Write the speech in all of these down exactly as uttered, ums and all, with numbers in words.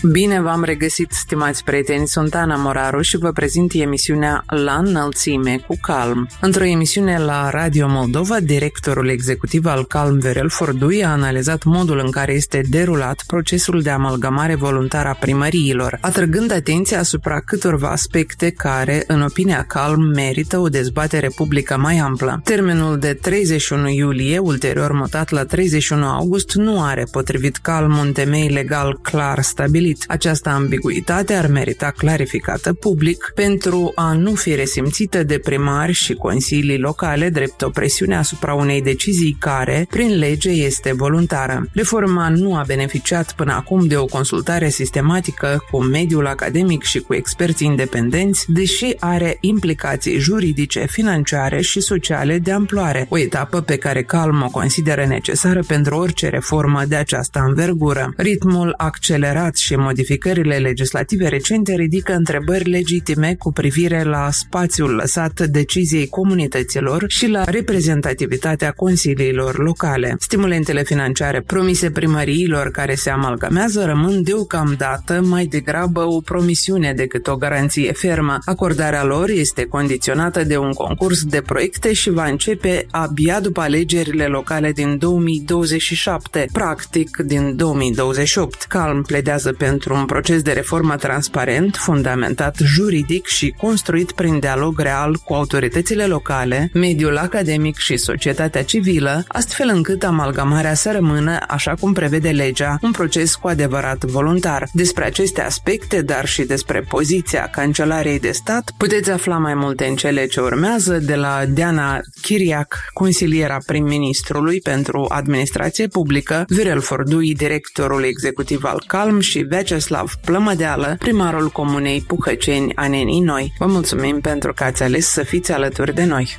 Bine v-am regăsit, stimați prieteni, sunt Ana Moraru și vă prezint emisiunea La înălțime cu Calm. Într-o emisiune la Radio Moldova, directorul executiv al Calm, Viorel Fordui, a analizat modul în care este derulat procesul de amalgamare voluntară a primăriilor, atrăgând atenția asupra câtorva aspecte care, în opinia Calm, merită o dezbatere publică mai amplă. Termenul de treizeci și unu iulie, ulterior mutat la treizeci și unu august, nu are, potrivit Calm, un temei legal clar stabilit. Această ambiguitate ar merita clarificată public pentru a nu fi resimțită de primari și consilii locale drept o presiune asupra unei decizii care, prin lege, este voluntară. Reforma nu a beneficiat până acum de o consultare sistematică cu mediul academic și cu experți independenți, deși are implicații juridice, financiare și sociale de amploare, o etapă pe care Calm o consideră necesară pentru orice reformă de această anvergură. Ritmul accelerat și modificările legislative recente ridică întrebări legitime cu privire la spațiul lăsat deciziei comunităților și la reprezentativitatea consiliilor locale. Stimulentele financiare promise primăriilor care se amalgamează rămân deocamdată mai degrabă o promisiune decât o garanție fermă. Acordarea lor este condiționată de un concurs de proiecte și va începe abia după alegerile locale din două mii douăzeci și șapte, practic din două mii douăzeci și opt. Calm pledează pentru un proces de reformă transparent, fundamentat juridic și construit prin dialog real cu autoritățile locale, mediul academic și societatea civilă, astfel încât amalgamarea să rămână, așa cum prevede legea, un proces cu adevărat voluntar. Despre aceste aspecte, dar și despre poziția Cancelarei de Stat, puteți afla mai multe în cele ce urmează de la Diana Chiriac, consiliera prim-ministrului pentru administrație publică, Viorel Fordui, directorul executiv al Calm, și Vyacheslav Plămădeală, primarul comunei Puhăceni, Anenii Noi. Vă mulțumim pentru că ați ales să fiți alături de noi.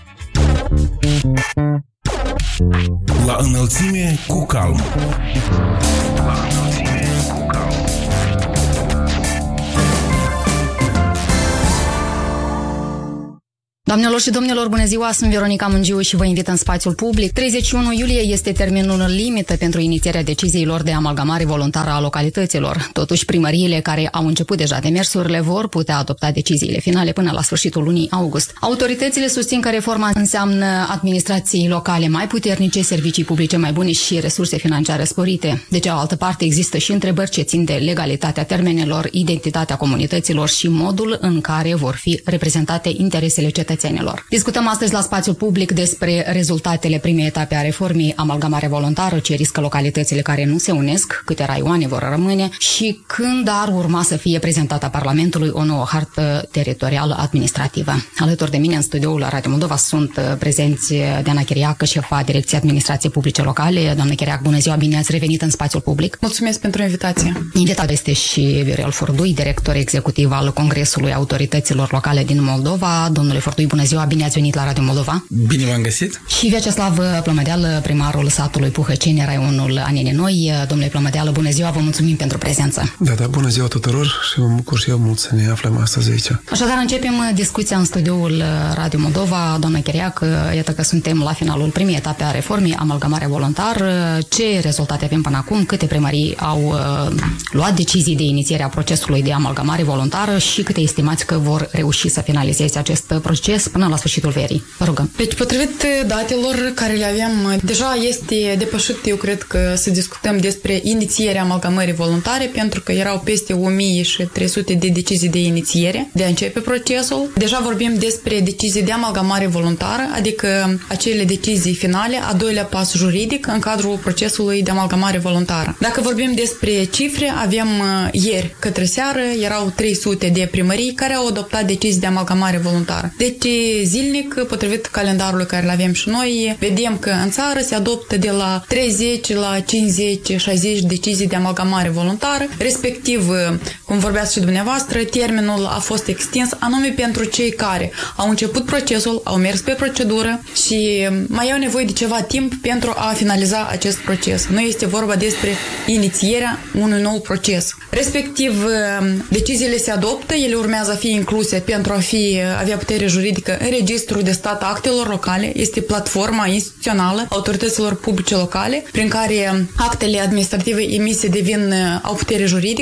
La înălțime cu Calm. Doamnelor și domnilor, bună ziua, sunt Veronica Mungiu și vă invit în spațiul public. treizeci și unu iulie este termenul limită pentru inițierea deciziilor de amalgamare voluntară a localităților. Totuși, primăriile care au început deja demersurile vor putea adopta deciziile finale până la sfârșitul lunii august. Autoritățile susțin că reforma înseamnă administrații locale mai puternice, servicii publice mai bune și resurse financiare sporite. De cealaltă parte, există și întrebări ce țin de legalitatea termenelor, identitatea comunităților și modul în care vor fi reprezentate interesele cetățenilor. Discutăm astăzi la spațiul public despre rezultatele primei etape a reformei, amalgamare voluntară, ce riscă localitățile care nu se unesc, câte raioane vor rămâne și când ar urma să fie prezentată Parlamentului o nouă hartă teritorială administrativă. Alături de mine în studioul la Radio Moldova sunt prezenți Diana Chiriac, șefa Direcției Administrației Publice Locale. Doamnă Chiriac, bună ziua, bine ați revenit în spațiul public. Mulțumesc pentru invitație. Invitat este și Viorel Fordui, director executiv al Congresului Autorităților Locale din Moldova. Domnule Fordui, bună ziua, bine ați venit la Radio Moldova. Bine v-am găsit. Și Vyacheslav Plămădeală, primarul satului Puhăceni, raionul Anenii Noi. Domnule Plămădeală, bună ziua, vă mulțumim pentru prezență. Da, da, bună ziua tuturor și mă bucur și eu mult să ne aflăm astăzi aici. Așadar, începem discuția în studioul Radio Moldova. Doamna Chiriac, iată că suntem la finalul primei etape a reformei, amalgamarea voluntară. Ce rezultate avem până acum? Câte primării au uh, luat decizii de inițiere a procesului de amalgamare voluntară și câte estimați că vor reuși să finalizeze acest proces până la sfârșitul verii? Vă rugăm. Deci, potrivit datelor care le avem, deja este depășit, eu cred că să discutăm despre inițierea amalgamării voluntare, pentru că erau peste o mie trei sute de decizii de inițiere, de a începe procesul. Deja vorbim despre decizii de amalgamare voluntară, adică acele decizii finale, a doilea pas juridic în cadrul procesului de amalgamare voluntară. Dacă vorbim despre cifre, avem ieri către seară, erau trei sute de primării care au adoptat decizii de amalgamare voluntară. Deci, zilnic, potrivit calendarului care îl avem și noi, vedem că în țară se adoptă de la treizeci la cincizeci șaizeci decizii de amalgamare voluntară, respectiv, cum vorbeați și dumneavoastră, termenul a fost extins anume pentru cei care au început procesul, au mers pe procedură și mai au nevoie de ceva timp pentru a finaliza acest proces. Nu este vorba despre inițierea unui nou proces. Respectiv, deciziile se adoptă, ele urmează a fi incluse pentru a fi, avea putere juridică în Registrul de Stat a Actelor Locale. Este platforma instituțională autorităților publice locale prin care actele administrative emise devin, au putere juridică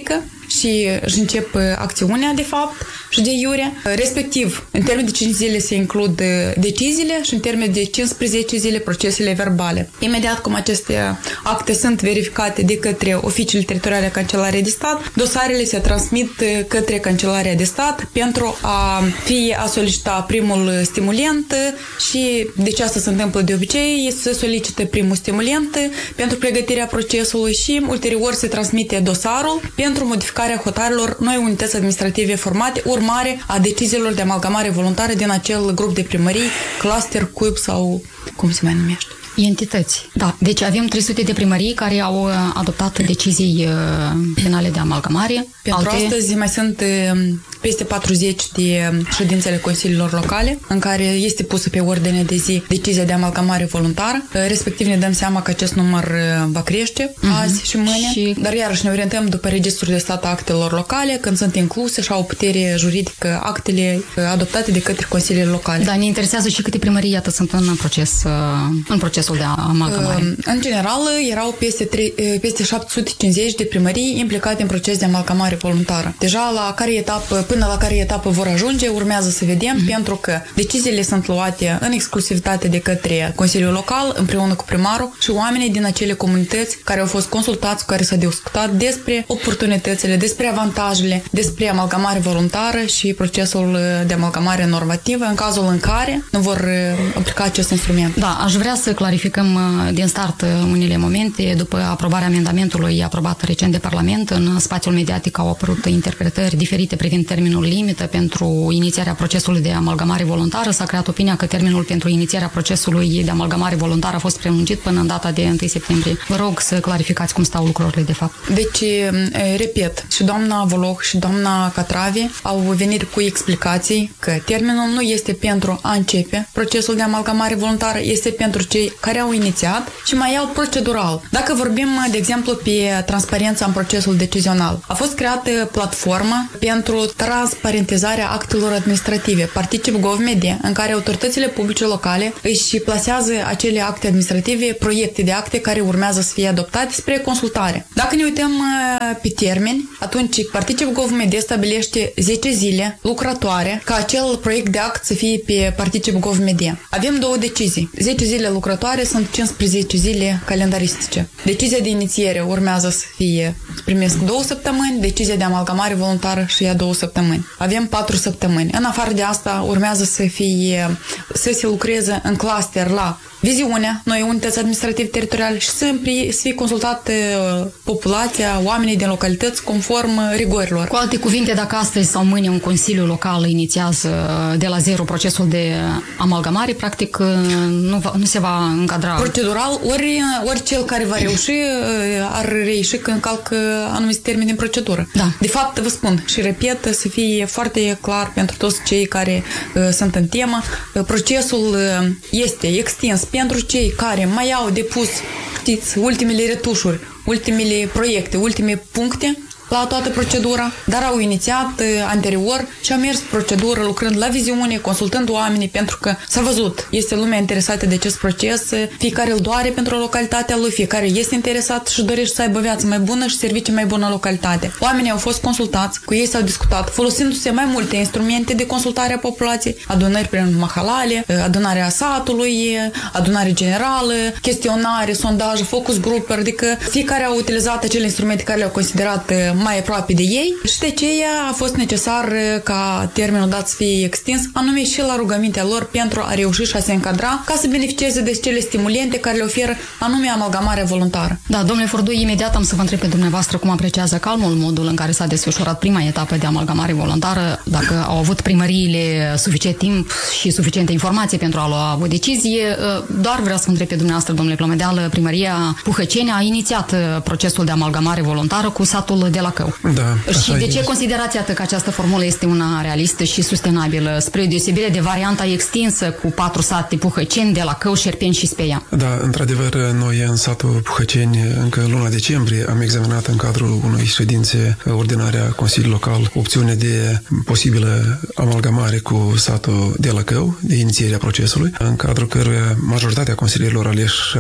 și își încep acțiunea de fapt și de iure. Respectiv, în termen de cinci zile se includ deciziile și în termen de cincisprezece zile procesele verbale. Imediat cum aceste acte sunt verificate de către oficiile teritoriale Cancelarea de Stat, dosarele se transmit către Cancelarea de Stat pentru a fie a solicita primul stimulent și deci asta se întâmplă de obicei, se solicită primul stimulent pentru pregătirea procesului și ulterior se transmite dosarul pentru modificarea hotărârilor noi unități administrative formate, urmare a deciziilor de amalgamare voluntară din acel grup de primării, cluster, cuib sau cum se mai numește. Entități. Da. Deci avem trei sute de primării care au adoptat decizii finale de amalgamare. Pentru Alte... astăzi mai sunt peste patruzeci de ședințele consiliilor locale în care este pusă pe ordine de zi decizia de amalgamare voluntară. Respectiv ne dăm seama că acest număr va crește uh-huh. azi și mâine. Și... Dar iarăși ne orientăm după registrul de stat a actelor locale când sunt incluse și au putere juridică actele adoptate de către consiliile locale. Da, ne interesează și câte primării iată sunt în proces, în procesul de amalgamare. În general erau peste, trei, peste șapte sute cincizeci de primării implicate în proces de amalgamare voluntară. Deja la care etapă Până la care etapă vor ajunge, urmează să vedem, mm-hmm. pentru că deciziile sunt luate în exclusivitate de către Consiliul Local, împreună cu primarul și oamenii din acele comunități care au fost consultați, cu care s-a discutat despre oportunitățile, despre avantajele, despre amalgamare voluntară și procesul de amalgamare normativă, în cazul în care nu vor aplica acest instrument. Da, aș vrea să clarificăm din start unele momente. După aprobarea amendamentului aprobat recent de Parlament, în spațiul mediatic au apărut interpretări diferite privind termenul limită pentru inițierea procesului de amalgamare voluntară. S-a creat opinia că termenul pentru inițierea procesului de amalgamare voluntară a fost prelungit până în data de întâi septembrie. Vă rog să clarificați cum stau lucrurile de fapt. Deci, repet, și doamna Voloh și doamna Catravi au venit cu explicații că termenul nu este pentru a începe procesul de amalgamare voluntară, este pentru cei care au inițiat și mai au procedural. Dacă vorbim, de exemplu, pe transparența în procesul decizional, a fost creată platformă pentru transparentizarea actelor administrative, Particip GovMedia, în care autoritățile publice locale își plasează acele acte administrative, proiecte de acte care urmează să fie adoptate spre consultare. Dacă ne uităm pe termeni, atunci Particip GovMedia stabilește zece zile lucrătoare ca acel proiect de act să fie pe Particip GovMedia. Avem două decizii. zece zile lucrătoare sunt cincisprezece zile calendaristice. Decizia de inițiere urmează să fie primesc două săptămâni, decizia de amalgamare voluntară și ea două săptămâni. Avem patru săptămâni. În afară de asta urmează să fie să se lucreze în cluster la viziunea, noi unități administrative teritoriale și să fie consultată populația, oamenii din localități conform rigorilor. Cu alte cuvinte, dacă astăzi sau mâine un consiliu local inițiază de la zero procesul de amalgamare, practic nu, va, nu se va încadra. Procedural, ori, ori cel care va reuși ar reieși că încalcă anumite termeni din procedură. Da. De fapt, vă spun și repet, să fie foarte clar pentru toți cei care uh, sunt în temă, uh, procesul uh, este extins pentru cei care mai au depus, știți, ultimele retușuri, ultimele proiecte, ultimele puncte la toată procedura, dar au inițiat uh, anterior și au mers procedură lucrând la viziune, consultând oamenii, pentru că s-a văzut, este lumea interesată de acest proces, fiecare îl doare pentru localitatea lui, fiecare este interesat și dorește să aibă viață mai bună și servicii mai bună în localitate. Oamenii au fost consultați, cu ei s-au discutat, folosindu-se mai multe instrumente de consultare a populației, adunări prin mahalale, adunarea satului, adunare generală, chestionare, sondaje, focus group, adică fiecare a utilizat acele instrumente care le-au considerat mai aproape de ei și de aceea a fost necesar ca termenul dat să fie extins, anume și la rugămintea lor pentru a reuși și a se încadra ca să beneficieze de cele stimulente care le oferă anume amalgamarea voluntară. Da, domnule Fordui, imediat am să vă întreb pe dumneavoastră cum apreciază Calmul modul în care s-a desfășurat prima etapă de amalgamare voluntară, dacă au avut primăriile suficient timp și suficiente informații pentru a lua o decizie. Doar vreau să vă întreb pe dumneavoastră, domnule Clomedeală, primăria Puhăceni a inițiat procesul de amalgamare voluntară cu satul de la Cău. Da, și de ce e. considerați atât că această formulă este una realistă și sustenabilă, spre deosebire de varianta extinsă cu patru sate Puhăceni de la Cău, Șerpeni și Speia? Da, într-adevăr, noi în satul Puhăceni, încă luna decembrie, am examinat în cadrul unei ședințe ordinare a Consiliului Local opțiune de posibilă amalgamare cu satul de la Cău, de inițierea procesului, în cadrul căruia majoritatea consilierilor aleși au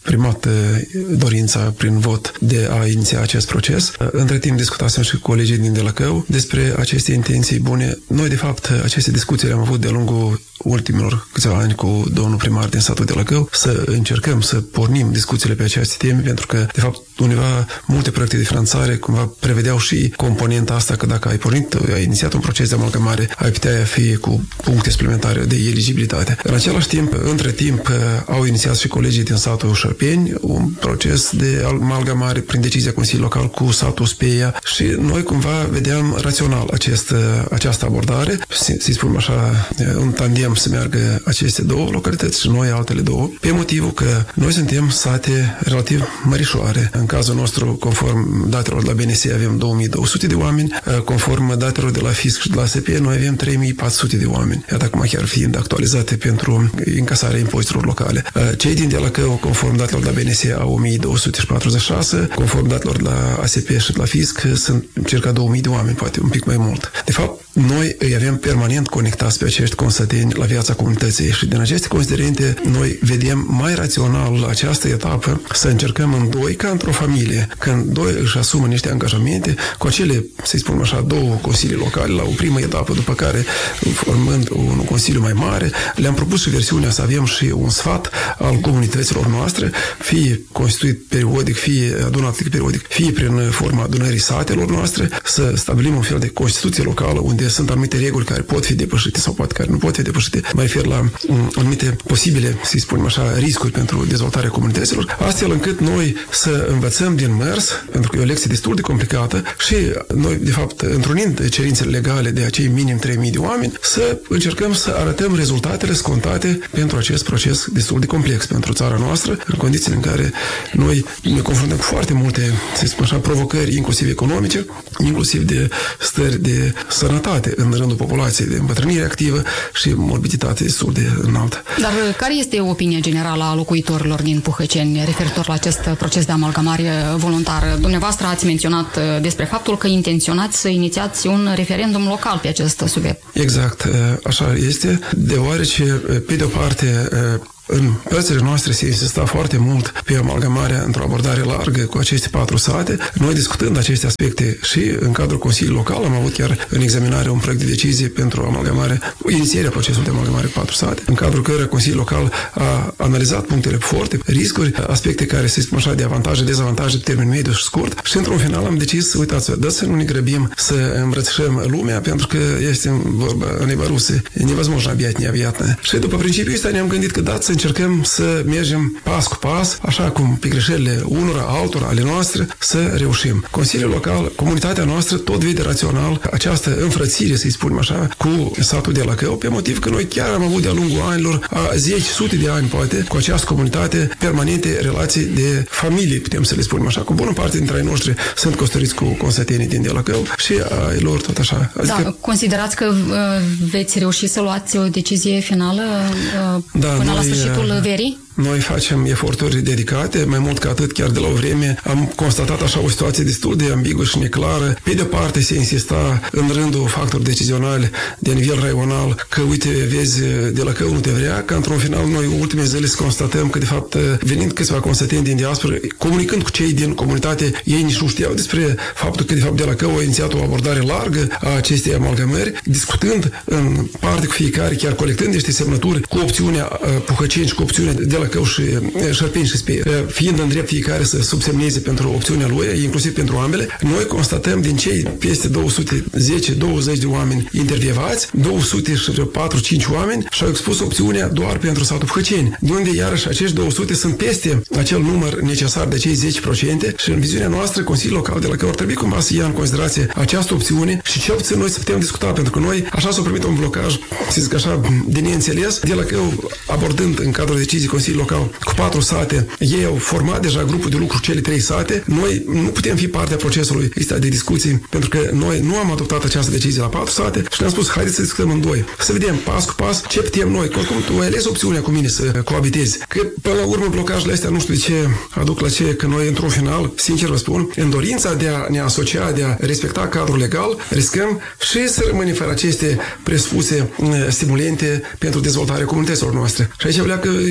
exprimat dorința prin vot de a iniția acest proces. Între timp discutasem și cu colegii din Delacău despre aceste intenții bune. Noi, de fapt, aceste discuții le-am avut de-a lungul ultimilor câțiva ani cu domnul primar din satul Delacău, să încercăm să pornim discuțiile pe aceste teme, pentru că, de fapt, undeva multe proiecte de finanțare cumva prevedeau și componenta asta că dacă ai pornit, ai inițiat un proces de amalgamare, ai putea fi cu puncte suplimentare de eligibilitate. În același timp, între timp, au inițiat și colegii din satul Șerpeni un proces de amalgamare prin decizia Consiliului Local cu satul Speia și noi cumva vedeam rațional acest, această abordare, să-i spunem așa, un tandem să meargă aceste două localități și noi altele două, pe motivul că noi suntem sate relativ mărișoare. În cazul nostru, conform datelor de la B N S, avem două mii două sute de oameni, conform datelor de la Fisc și de la A S P, noi avem trei mii patru sute de oameni. Iată acum chiar fiind actualizate pentru încasarea impozitelor locale. Cei din Delacău, conform datelor de la B N S, au o mie două sute patruzeci și șase, conform datelor de la A S P și de la Fisc, sunt circa două mii de oameni, poate un pic mai mult. De fapt, noi îi avem permanent conectați pe acești consăteni la viața comunității și din aceste considerente noi vedem mai rațional la această etapă să încercăm în doi, ca într-o familie, când doi își asumă niște angajamente cu acele, să-i spunem așa, două consilii locale la o primă etapă, după care, formând un consiliu mai mare, le-am propus și versiunea să avem și un sfat al comunităților noastre, fie constituit periodic, fie adunat periodic, fie prin forma adunării satelor noastre, să stabilim un fel de constituție locală unde sunt anumite reguli care pot fi depășite sau poate care nu pot fi depășite. Mă refer la um, anumite posibile, să-i spunem așa, riscuri pentru dezvoltarea comunităților, astfel încât noi să învățăm din mers, pentru că e o lecție destul de complicată și noi, de fapt, întrunind cerințele legale de acei minim trei mii de oameni, să încercăm să arătăm rezultatele scontate pentru acest proces destul de complex pentru țara noastră, în condițiile în care noi ne confruntăm cu foarte multe, să spunem așa, provocări, inclusiv economice, inclusiv de stări de sănătate în rândul populației, de îmbătrânire activă și morbiditate destul de înaltă. Dar care este opinia generală a locuitorilor din Puhăceni referitor la acest proces de amalgamare voluntară? Dumneavoastră ați menționat despre faptul că intenționați să inițiați un referendum local pe acest subiect. Exact, așa este, deoarece, pe de o parte, în părțile noastre se insista foarte mult pe amalgamarea într-o abordare largă cu aceste patru sate. Noi, discutând aceste aspecte și în cadrul Consiliului Local, am avut chiar în examinare un proiect de decizie pentru amalgamare, inițierea procesului de amalgamare cu patru sate, în cadrul căruia Consiliul Local a analizat punctele forte, riscuri, aspecte care, să spunem așa, de avantaje, dezavantaje pe termen mediu și scurt și într-un final am decis, uitați, dați să nu ne grăbim să îmbrățișăm lumea, pentru că este vorba neба русă, невозможно объять необъятное. Și după principiul ăsta ne-am gândit că dați să încercăm să mergem pas cu pas, așa cum pe greșelile unora, altora, ale noastre, să reușim. Consiliul Local, comunitatea noastră, tot vede rațional această înfrățire, să-i spunem așa, cu satul Delacău, pe motiv că noi chiar am avut de-a lungul anilor, a zeci, sute de ani, poate, cu această comunitate, permanente relații de familie, putem să le spunem așa. Cu bună parte dintre ai noștri sunt căsătoriți cu consătenii din Delacău și ai lor tot așa. Adică... Da, considerați că uh, veți reuși să luați o decizie finală uh, da, până noi, la sfârșitul verii? Noi facem eforturi dedicate, mai mult ca atât, chiar de la o vreme am constatat așa o situație destul de ambiguă și neclară. Pe de-o parte se insista în rândul factori decizionali de nivel raional că, uite, vezi, Delacău nu te vrea, că într-un final noi ultimele zile să constatăm că, de fapt, venind câțiva consăteni din diaspora, comunicând cu cei din comunitate, ei nici nu știau despre faptul că, de fapt, Delacău a inițiat o abordare largă a acestei amalgamări, discutând în parte cu fiecare, chiar colectând niște semnături cu opțiunea Puhăceni și cu opțiunea Delacău și Șerpeni și Speia, fiind în drept fiecare să subsemneze pentru opțiunea lui, inclusiv pentru ambele, noi constatăm din cei peste două sute zece douăzeci de oameni intervievați, două sute patru cinci oameni și-au expus opțiunea doar pentru satul Puhăceni, de unde iarăși acești două sute sunt peste acel număr necesar de cei zece la sută și în viziunea noastră Consiliul Local de la Delacău ar trebui cumva să ia în considerație această opțiune și ce puțin noi să putem discuta, pentru că noi așa s-a primit un blocaj, să zic așa, de neînțeles. Delacău, abordând în cadrul deciziei Consiliului Local cu patru sate, ei au format deja grupul de lucru cele trei sate. Noi nu putem fi partea procesului ăsta de discuții, pentru că noi nu am adoptat această decizie la patru sate și ne-am spus, haideți să discutăm în doi. Să vedem pas cu pas ce putem noi. Cum tu ai ales opțiunea cu mine să coabitezi. Că până la urmă blocajele astea nu știu de ce aduc la ce, că noi într-un final, sincer vă spun, în dorința de a ne asocia, de a respecta cadrul legal, riscăm și să rămânem fără aceste presupuse stimulente pentru dezvoltarea comunităților noastre. Și aici vreau că eu nu consider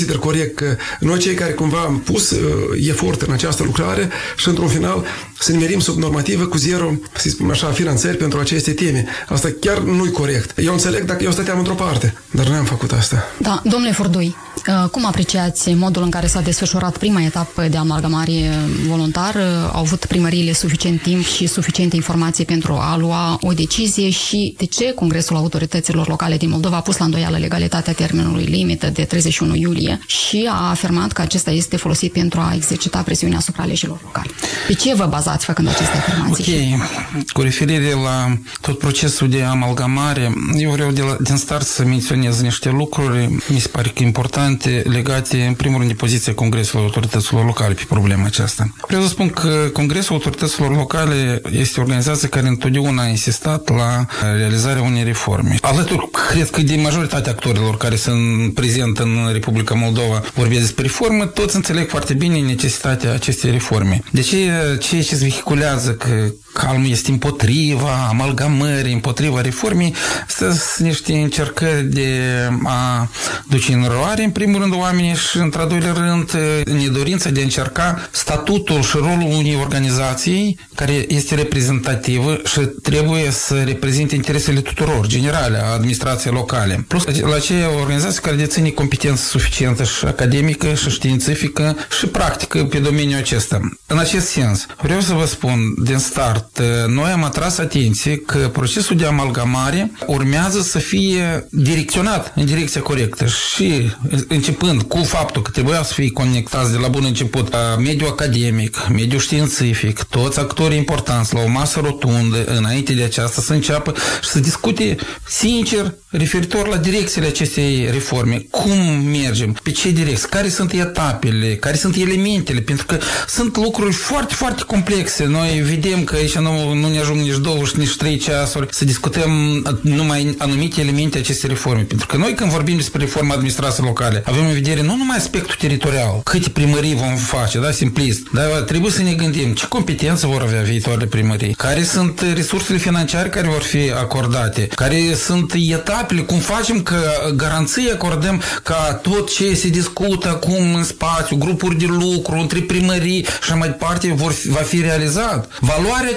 consider corect că noi cei care cumva am pus uh, efort în această lucrare și într-un final să nimerim sub normativă cu zero, să spun așa, finanțări pentru aceste teme. Asta chiar nu-i corect. Eu înțeleg dacă eu stăteam într-o parte, dar n-am făcut asta. Da, domnule Furdui, cum apreciați modul în care s-a desfășurat prima etapă de amalgamare voluntar? Au avut primăriile suficient timp și suficiente informații pentru a lua o decizie și de ce Congresul Autorităților Locale din Moldova a pus la îndoială legalitatea termenului limită de treizeci și unu iulie și a afirmat că acesta este folosit pentru a exercita presiunea asupra legilor locale? Pe ce vă bazați făcând aceste afirmații? Ok. Cu referire la tot procesul de amalgamare, eu vreau de la, din start să menționez niște lucruri, mi se pare că importante, legate în primul rând de poziția Congresului Autorităților Locale pe problema aceasta. Vreau să spun că Congresul Autorităților Locale este o organizație care întotdeauna a insistat la realizarea unei reforme. Alături, cred că de majoritatea actorilor care sunt prezent în Republica Moldova vorbesc despre reformă, toți înțeleg foarte bine necesitatea acestei reforme. De ce ceea ce se vehiculează că Calm este împotriva amalgamării, împotriva reformei, sunt niște încercări de a duce în eroare, în primul rând, oamenii și, într-al doilea rând, nedorința de a încerca statutul și rolul unei organizații care este reprezentativă și trebuie să reprezinte interesele tuturor, generale, a administrației locale. Plus, la aceea organizație care deține competență suficientă și academică, și științifică, și practică pe domeniul acesta. În acest sens, vreau să vă spun din start, noi am atras atenție că procesul de amalgamare urmează să fie direcționat în direcția corectă și începând cu faptul că trebuia să fie conectați de la bun început mediul academic, mediul științific, toți actorii importanți la o masă rotundă înainte de aceasta să înceapă și să discute sincer referitor la direcțiile acestei reforme. Cum mergem? Pe ce direcție? Care sunt etapele? Care sunt elementele? Pentru că sunt lucruri foarte, foarte complexe. Noi vedem că aici nu, nu ne ajung nici două și nici trei ceasuri să discutăm numai anumite elemente acestei reforme. Pentru că noi când vorbim despre reforma administrației locale, avem în vedere nu numai aspectul teritorial, câte primării vom face, da, simplist, dar trebuie să ne gândim ce competențe vor avea viitoarele primării, care sunt resursele financiare care vor fi acordate, care sunt etapele, cum facem că garanții acordăm ca tot ce se discută acum în spațiu, grupuri de lucru, între primării și mai departe vor fi, va fi realizat. Valoarea